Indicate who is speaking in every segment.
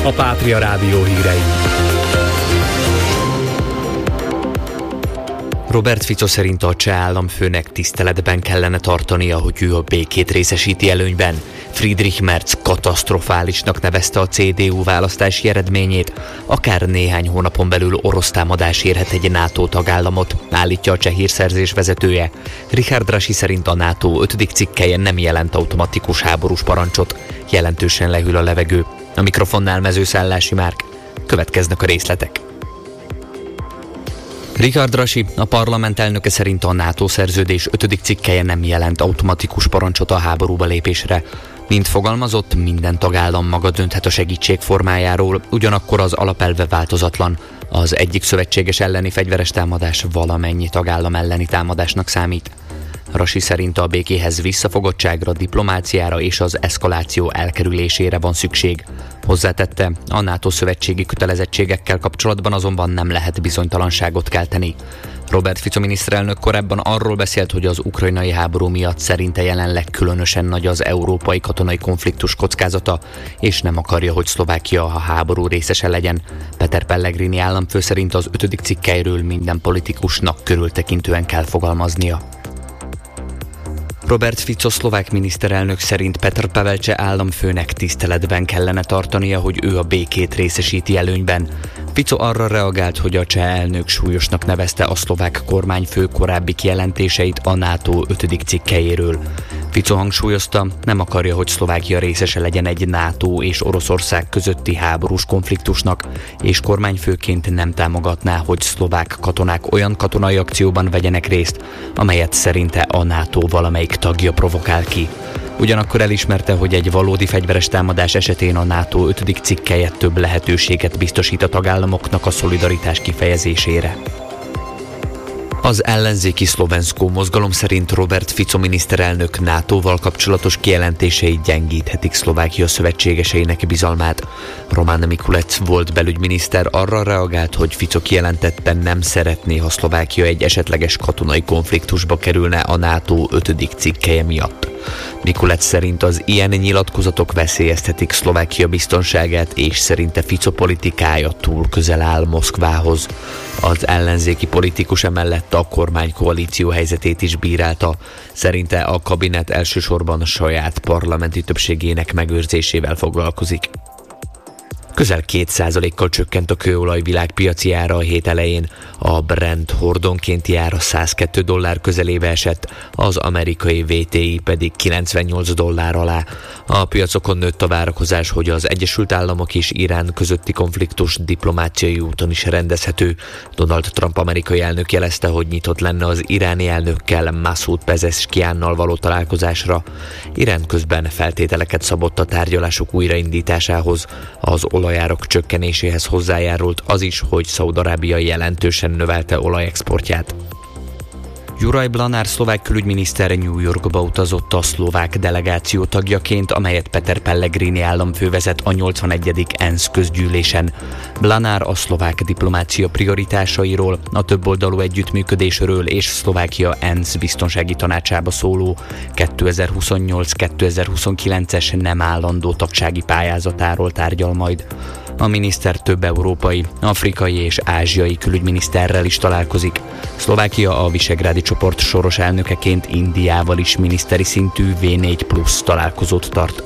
Speaker 1: a Pátria Rádió hírei.
Speaker 2: Robert Fico szerint a cseh államfőnek tiszteletben kellene tartania, hogy ő a békét részesíti előnyben. Friedrich Merz katasztrofálisnak nevezte a CDU választási eredményét, akár néhány hónapon belül orosz támadás érhet egy NATO tagállamot, állítja a cseh hírszerzés vezetője. Richard Rasi szerint a NATO 5. cikkelye nem jelent automatikus háborús parancsot, jelentősen lehűl a levegő. A mikrofonnál Mezőszállási Márk. Következnek a részletek. Richard Rasi, a parlament elnöke szerint a NATO szerződés 5. cikkelye nem jelent automatikus parancsot a háborúba lépésre. Mint fogalmazott, minden tagállam maga dönthet a segítség formájáról, ugyanakkor az alapelve változatlan. Az egyik szövetséges elleni fegyveres támadás valamennyi tagállam elleni támadásnak számít. Rasi szerint a békéhez visszafogottságra, diplomáciára és az eszkaláció elkerülésére van szükség. Hozzátette, a NATO szövetségi kötelezettségekkel kapcsolatban azonban nem lehet bizonytalanságot kelteni. Robert Fico miniszterelnök korábban arról beszélt, hogy az ukrajnai háború miatt szerinte jelenleg különösen nagy az európai katonai konfliktus kockázata, és nem akarja, hogy Szlovákia a háború részese legyen. Peter Pellegrini államfő szerint az 5. cikkelyről minden politikusnak körültekintően kell fogalmaznia. Robert Fico szlovák miniszterelnök szerint Petr Pavel államfőnek tiszteletben kellene tartania, hogy ő a békét részesíti előnyben. Fico arra reagált, hogy a cseh elnök súlyosnak nevezte a szlovák kormányfő korábbi kijelentéseit a NATO 5. cikkelyéről. Fico hangsúlyozta, nem akarja, hogy Szlovákia részese legyen egy NATO és Oroszország közötti háborús konfliktusnak, és kormányfőként nem támogatná, hogy szlovák katonák olyan katonai akcióban vegyenek részt, amelyet szerinte a NATO valamelyik tagja provokál ki. Ugyanakkor elismerte, hogy egy valódi fegyveres támadás esetén a NATO 5. cikkelye több lehetőséget biztosít a tagállamoknak a szolidaritás kifejezésére. Az ellenzéki Szlovenszkó mozgalom szerint Robert Fico miniszterelnök NATO-val kapcsolatos kijelentései gyengíthetik Szlovákia szövetségeseinek bizalmát. Roman Mikulec volt belügyminiszter arra reagált, hogy Fico kijelentette, nem szeretné, ha Szlovákia egy esetleges katonai konfliktusba kerülne a NATO 5. cikkelye miatt. Mikulec szerint az ilyen nyilatkozatok veszélyeztetik Szlovákia biztonságát, és szerinte Fico politikája túl közel áll Moszkvához. Az ellenzéki politikus emellett a kormánykoalíció helyzetét is bírálta. Szerinte a kabinet elsősorban a saját parlamenti többségének megőrzésével foglalkozik. Közel 2%-kal csökkent a kőolaj világpiaci ára a hét elején, a Brent hordonkénti ára $102 közelébe esett, az amerikai WTI pedig $98 alá. A piacokon nőtt a várakozás, hogy az Egyesült Államok és Irán közötti konfliktus diplomáciai úton is rendezhető. Donald Trump amerikai elnök jelezte, hogy nyitott lenne az iráni elnökkel, Masoud Pezeshkiánnal való találkozásra. Irán közben feltételeket szabott a tárgyalások újraindításához. Az olajárak csökkenéséhez hozzájárult az is, hogy Szaúd-Arábia jelentősen növelte olajexportját. Juraj Blanár szlovák külügyminiszter New Yorkba utazott a szlovák delegáció tagjaként, amelyet Peter Pellegrini államfő vezet a 81. ENSZ közgyűlésen. Blanár a szlovák diplomácia prioritásairól, a többoldalú együttműködésről és Szlovákia ENSZ biztonsági tanácsába szóló 2028-2029-es nem állandó tagsági pályázatáról tárgyal majd. A miniszter több európai, afrikai és ázsiai külügyminiszterrel is találkozik. Szlovákia a Visegrádi csoport soros elnökeként Indiával is miniszteri szintű V4+ találkozót tart.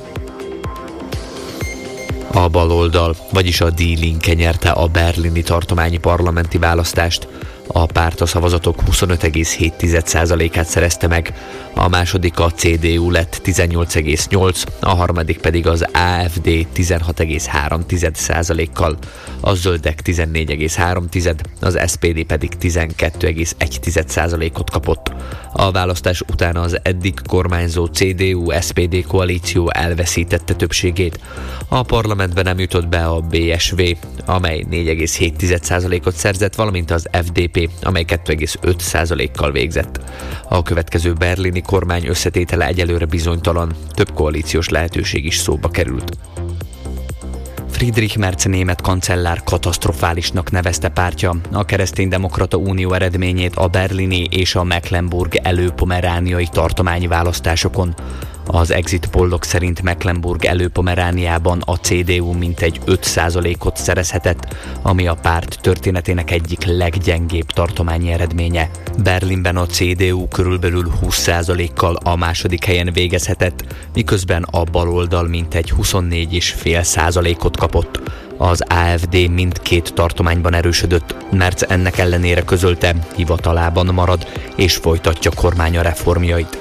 Speaker 2: A baloldal, vagyis a Die Linke nyerte a berlini tartományi parlamenti választást. A párt a szavazatok 25,7%-át szerezte meg, a második a CDU lett 18,8%, a harmadik pedig az AfD 16,3%-kal, a zöldek 14,3%, az SPD pedig 12,1%-ot kapott. A választás után az eddig kormányzó CDU-SPD koalíció elveszítette többségét. A parlamentben nem jutott be a BSV, amely 4,7%-ot szerzett, valamint az FDP, amely 2,5%-kal végzett. A következő berlini kormány összetétele egyelőre bizonytalan, több koalíciós lehetőség is szóba került. Friedrich Merz német kancellár katasztrofálisnak nevezte pártja a Kereszténydemokrata Unió eredményét a berlini és a Mecklenburg előpomerániai tartományi választásokon. Az exit pollok szerint Mecklenburg-Előpomerániában a CDU mintegy 5%-ot szerezhetett, ami a párt történetének egyik leggyengébb tartományi eredménye. Berlinben a CDU körülbelül 20%-kal a második helyen végezhetett, miközben a baloldal mintegy 24,5%-ot kapott. Az AfD mindkét tartományban erősödött, Merz ennek ellenére közölte, hivatalában marad és folytatja kormánya reformjait.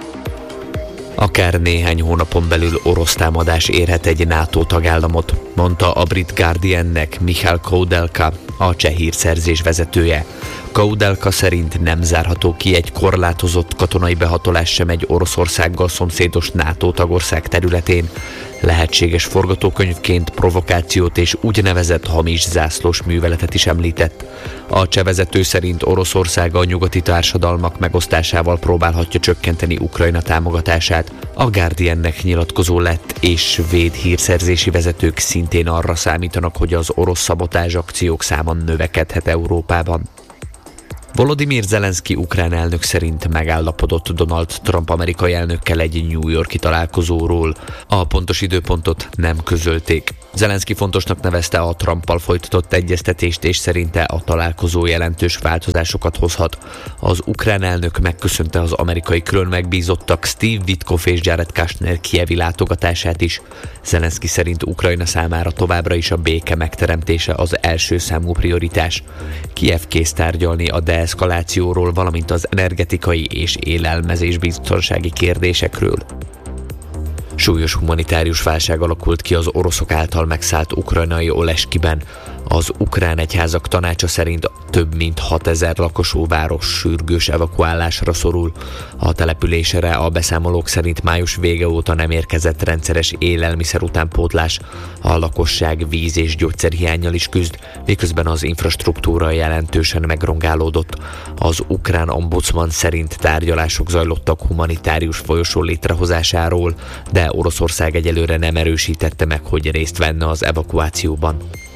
Speaker 2: Akár néhány hónapon belül orosz támadás érhet egy NATO tagállamot, mondta a brit Guardiannek Michal Koudelka, a cseh hírszerzés vezetője. Koudelka szerint nem zárható ki egy korlátozott katonai behatolás sem egy Oroszországgal szomszédos NATO tagország területén. Lehetséges forgatókönyvként provokációt és úgynevezett hamis zászlós műveletet is említett. A cseh vezető szerint Oroszország a nyugati társadalmak megosztásával próbálhatja csökkenteni Ukrajna támogatását. A Guardiannek nyilatkozó lett, és svéd hírszerzési vezetők szintén arra számítanak, hogy az orosz szabotázs akciók száma növekedhet Európában. Volodymyr Zelenszky ukrán elnök szerint megállapodott Donald Trump amerikai elnökkel egy New York-i találkozóról. A pontos időpontot nem közölték. Zelenszky fontosnak nevezte a Trumppal folytatott egyeztetést, és szerinte a találkozó jelentős változásokat hozhat. Az ukrán elnök megköszönte az amerikai külön megbízottak Steve Witkoff és Jared Kushner kijevi látogatását is. Zelenszky szerint Ukrajna számára továbbra is a béke megteremtése az első számú prioritás. Kijev kész tárgyalni a deeszkalációról, valamint az energetikai és élelmezésbiztonsági kérdésekről. Súlyos humanitárius válság alakult ki az oroszok által megszállt ukrajnai Oleskiben. Az ukrán egyházak tanácsa szerint több mint 6000 lakosú város sürgős evakuálásra szorul. A településre a beszámolók szerint május vége óta nem érkezett rendszeres élelmiszer utánpótlás. A lakosság víz- és gyógyszerhiánnyal is küzd, miközben az infrastruktúra jelentősen megrongálódott. Az ukrán ombudsman szerint tárgyalások zajlottak humanitárius folyosó létrehozásáról, de Oroszország egyelőre nem erősítette meg, hogy részt venne az evakuációban.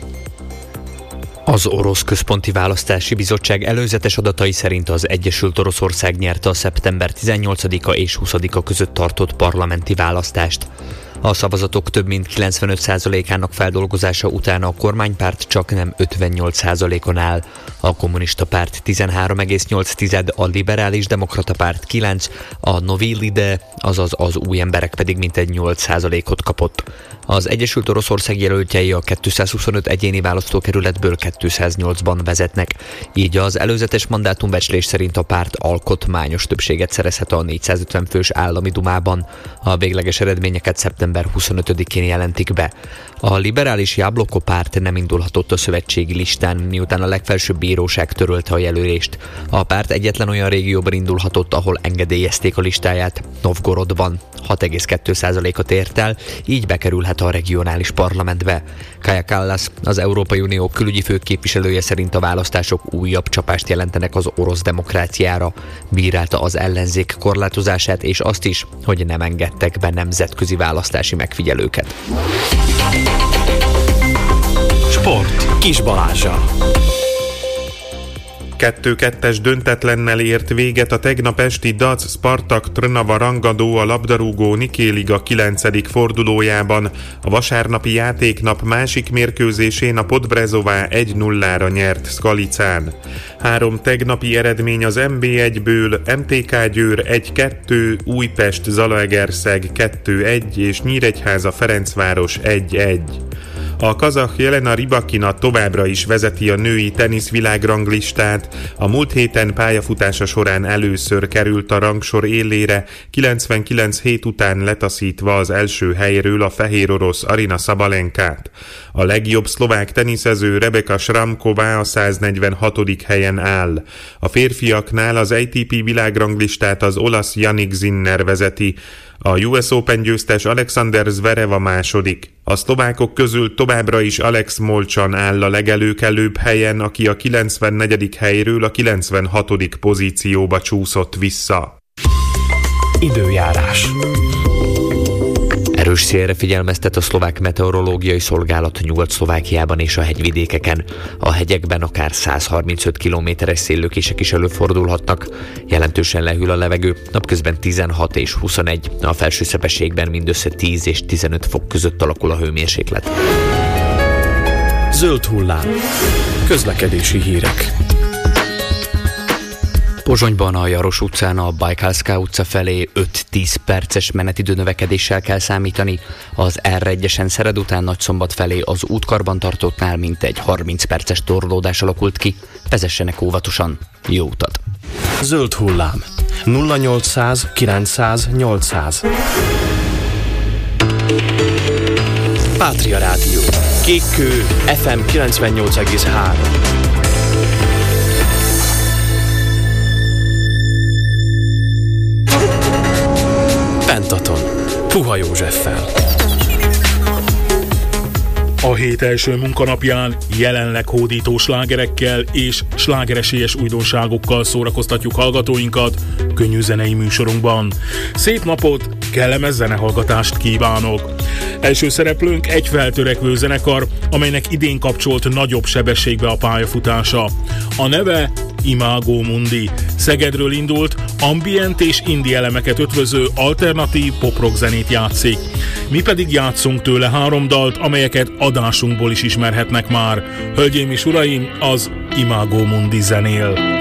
Speaker 2: Az Orosz Központi Választási Bizottság előzetes adatai szerint az Egyesült Oroszország nyerte a szeptember 18-a és 20-a között tartott parlamenti választást. A szavazatok több mint 95%-ának feldolgozása után a kormánypárt csaknem 58%-on áll, a kommunista párt 13,8%, a liberális demokrata párt 9%, a Novi Lide, azaz az új emberek pedig mintegy 8%-ot kapott. Az Egyesült Oroszország jelöltjei a 225 egyéni választókerületből 208-ban vezetnek, így az előzetes mandátumbecslés szerint a párt alkotmányos többséget szerezhet a 450 fős állami dumában. A végleges eredményeket szeptember 25-én jelentik be. A liberális Jabloko párt nem indulhatott a szövetségi listán, miután a legfelsőbb bíróság törölte a jelölést. A párt egyetlen olyan régióban indulhatott, ahol engedélyezték a listáját, Novgorodban. 6,2%-ot ért el, így bekerülhet a regionális parlamentbe. Kaja Kallas, az Európai Unió külügyi főképviselője szerint a választások újabb csapást jelentenek az orosz demokráciára. Bírálta az ellenzék korlátozását és azt is, hogy nem engedtek be nemzetközi választási megfigyelőket.
Speaker 1: Sport Kis Balázsa. 2-2-es döntetlennel ért véget a tegnap esti Dac Spartak Trnava rangadó a labdarúgó Niké Liga 9. fordulójában. A vasárnapi játéknap másik mérkőzésén a Podbrezová 1-0-ra nyert Skalicán. 3 tegnapi eredmény az NB1-ből: MTK Győr 1-2, Újpest Zalaegerszeg 2-1 és Nyíregyháza Ferencváros 1-1. A kazah Jelena Rybakina továbbra is vezeti a női teniszvilágranglistát. A múlt héten pályafutása során először került a rangsor élére, 99 hét után letaszítva az első helyről a fehérorosz Arina Szabalenkát. A legjobb szlovák teniszező Rebeka Šramková a 146. helyen áll. A férfiaknál az ATP világranglistát az olasz Jannik Sinner vezeti. A US Open győztes Alexander Zverev a második. A szlovákok közül továbbra is Alex Molchan áll a legelőkelőbb helyen, aki a 94. helyről a 96. pozícióba csúszott vissza.
Speaker 3: Időjárás.
Speaker 2: Erős szélre figyelmeztet a szlovák meteorológiai szolgálat Nyugat-Szlovákiában és a hegyvidékeken. A hegyekben akár 135 km/h széllökések is előfordulhatnak. Jelentősen lehűl a levegő, napközben 16 és 21, a felsőszepességben mindössze 10 és 15 fok között alakul a hőmérséklet.
Speaker 3: Zöld hullám. Közlekedési hírek.
Speaker 2: Pozsonyban a Jaros utcán a Bajkalszká utca felé 5-10 perces menetidő növekedéssel kell számítani, az R1-esen Szered után Nagyszombat felé az útkarbantartótnál mintegy 30 perces torlódás alakult ki, vezessenek óvatosan, jó utat!
Speaker 3: Zöld hullám. 0800 900 800. Pátria Rádió. Kékkő FM 98,3. Pentaton. Puha Józseffel.
Speaker 4: A hét első munkanapján jelenleg hódító slágerekkel és slágeresélyes újdonságokkal szórakoztatjuk hallgatóinkat könnyű zenei műsorunkban. Szép napot, kellemes zenehallgatást kívánok! Első szereplőnk egy feltörekvő zenekar, amelynek idén kapcsolt nagyobb sebességbe a pályafutása. A neve Imago Mundi. Szegedről indult, ambient és indie elemeket ötvöző alternatív pop-rock zenét játszik. Mi pedig játszunk tőle 3 dalt, amelyeket adásunkból is ismerhetnek már. Hölgyeim és uraim, az Imago Mundi zenél.